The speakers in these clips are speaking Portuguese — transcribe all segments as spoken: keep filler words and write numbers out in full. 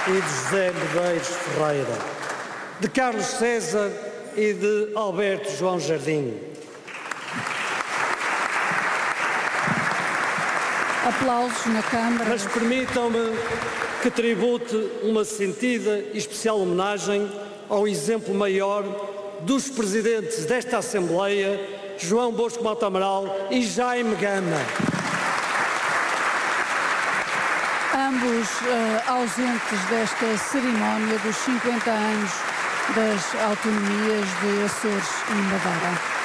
e de José Medeiros Ferreira, de Carlos César e de Alberto João Jardim. Aplausos na Câmara. Mas permitam-me que tribute uma sentida e especial homenagem ao exemplo maior dos presidentes desta Assembleia, João Bosco Mota Amaral e Jaime Gama. Ambos uh, ausentes desta cerimónia dos cinquenta anos das autonomias de Açores e Madeira.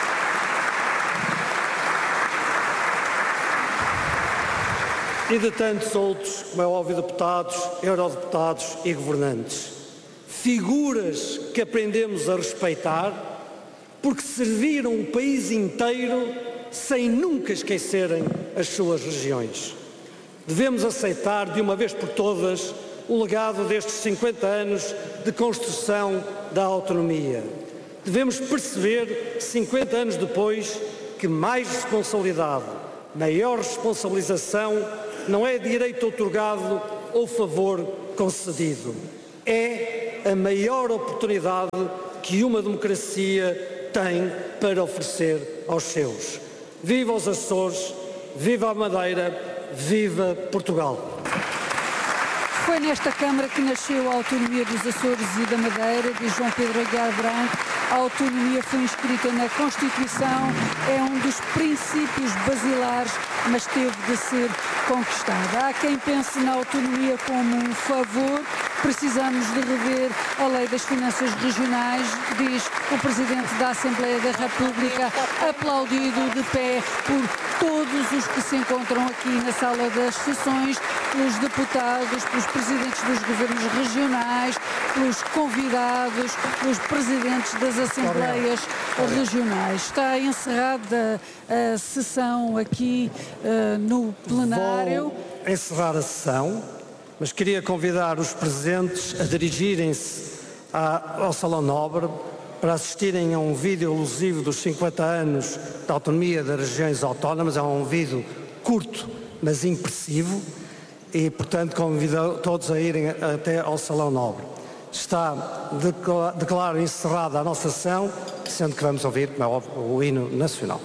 E de tantos outros, como é óbvio, deputados, eurodeputados e governantes. Figuras que aprendemos a respeitar porque serviram o país inteiro sem nunca esquecerem as suas regiões. Devemos aceitar de uma vez por todas o legado destes cinquenta anos de construção da autonomia. Devemos perceber, cinquenta anos depois, que mais responsabilidade, maior responsabilização, não é direito outorgado ou favor concedido. É a maior oportunidade que uma democracia tem para oferecer aos seus. Viva os Açores, viva a Madeira, viva Portugal. Foi nesta Câmara que nasceu a autonomia dos Açores e da Madeira, diz João Pedro Aguiar Branco. A autonomia foi inscrita na Constituição, é um dos princípios basilares, mas teve de ser conquistada. Há quem pense na autonomia como um favor. Precisamos de rever a Lei das Finanças Regionais, diz o Presidente da Assembleia da República, aplaudido de pé por todos os que se encontram aqui na sala das sessões, pelos deputados, pelos presidentes dos governos regionais, pelos convidados, pelos presidentes das Assembleias Regionais. Está encerrada a sessão aqui uh, no plenário. Vou encerrar a sessão, mas queria convidar os presentes a dirigirem-se ao Salão Nobre para assistirem a um vídeo alusivo dos cinquenta anos da autonomia das regiões autónomas. É um vídeo curto, mas impressivo, e, portanto, convido todos a irem até ao Salão Nobre. Está, declaro encerrada a nossa sessão, sendo que vamos ouvir, como é óbvio, o hino nacional.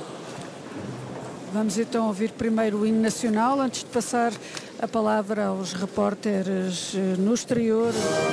Vamos então ouvir primeiro o hino nacional, antes de passar a palavra aos repórteres no exterior.